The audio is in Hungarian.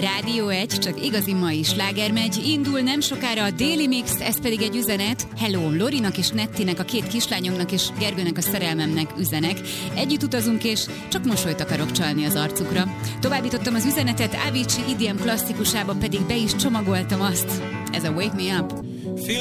Rádió 1, csak igazi mai sláger megy. Indul nem sokára a Daily Mix, ez pedig egy üzenet. Hello, Lorinak és Nettinek, a két kislányomnak és Gergőnek, a szerelmemnek üzenek. Együtt utazunk, és csak mosolyt akarok csalni az arcukra. Továbbítottam az üzenetet, Avicii EDM klasszikusába pedig be is csomagoltam azt. Ez a Wake Me Up.